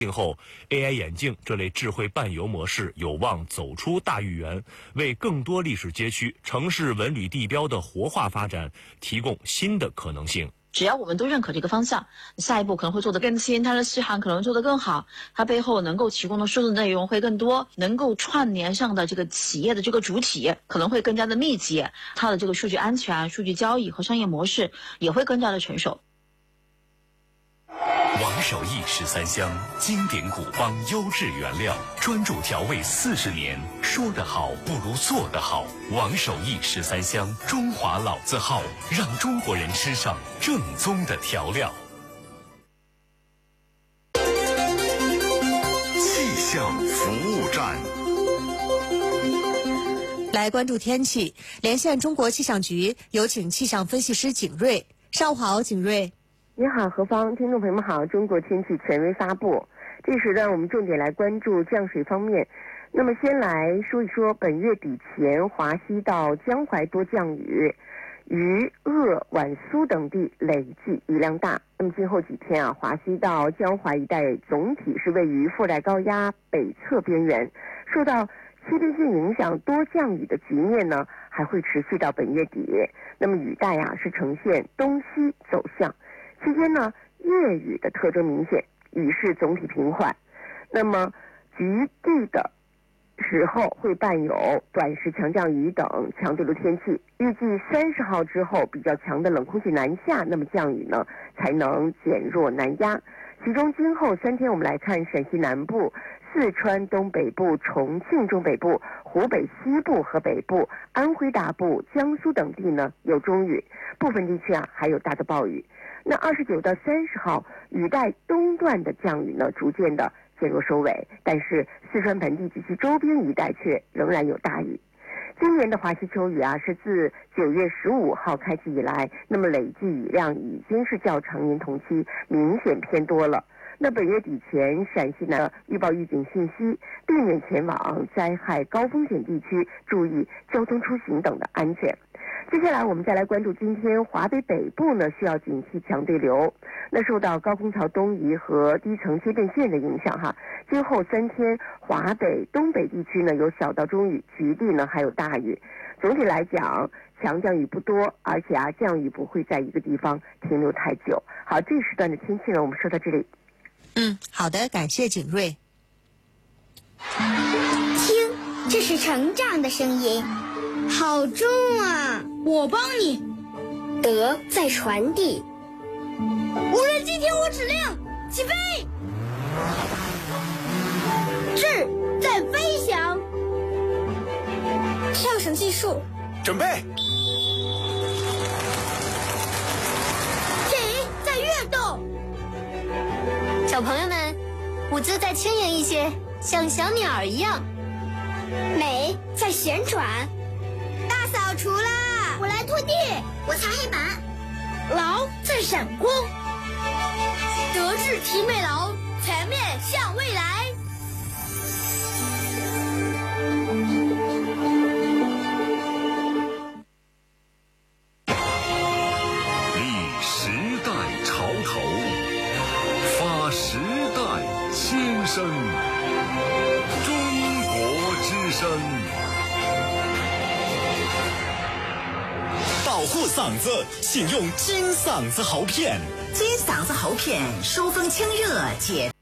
后 ，AI 眼镜这类智慧伴游模式有望走出大语言，为更多历史街区、城市文旅地标的活化发展提供新的可能性。 只要我们都认可这个方向，下一步可能会做得更新，它的续航可能做得更好，它背后能够提供的数字内容会更多，能够串联上的这个企业的这个主体可能会更加的密集，它的这个数据安全、数据交易和商业模式也会更加的成熟。 王守义13香，经典古方优质原料，专注调味40年。说得好不如做得好。王守义13香，中华老字号，让中国人吃上正宗的调料。 气象服务站， 来关注天气，连线中国气象局，有请气象分析师景瑞。上午好，景瑞。 你好，何芳，听众朋友们好。中国天气权威发布，这时段我们重点来关注降水方面。那么先来说一说本月底前华西到江淮多降雨，于鄂皖苏等地累计雨量大。那么今后几天啊，华西到江淮一带总体是位于副带高压北侧边缘，受到西边性影响多降雨的局面呢，还会持续到本月底。那么雨带啊是呈现东西走向。期间呢，夜雨的特征明显，雨势总体平缓。那么局地的时候会伴有短时强降雨等强对流天气。预计30号之后，比较强的冷空气南下，那么降雨呢才能减弱南压。其中今后3天，我们来看陕西南部、四川东北部、重庆中北部、湖北西部和北部、安徽大部、江苏等地呢有中雨，部分地区啊还有大的暴雨。那29到30号，雨带东段的降雨呢，逐渐的减弱收尾，但是四川盆地及其周边一带却仍然有大雨。今年的华西秋雨啊，是自9月15号开启以来，那么累计雨量已经是较常年同期明显偏多了。那本月底前，陕西呢预报预警信息，避免前往灾害高风险地区，注意交通出行等的安全。接下来我们再来关注今天华北北部呢需要警惕强对流。那受到高空槽东移和低层切变线的影响哈，今后3天华北东北地区呢有小到中雨，局地呢还有大雨。总体来讲，强降雨不多，而且啊降雨不会在一个地方停留太久。好，这时段的天气呢我们说到这里。 好的，感谢景瑞。 听，这是成长的声音，好重啊！ 我帮你。 德在传递。 无人机听我指令，起飞。智在飞翔。 跳绳计数， 准备。 体在跃动。 小朋友们，舞姿再轻盈一些，像小鸟一样。 美在旋转。 大扫除啦！我来拖地， 我擦黑板。 劳在闪光。德智体美劳，全面向未来。 立时代潮头，发时代新声。中国之声。 保护嗓子，请用金嗓子喉片。 金嗓子喉片，疏风清热解。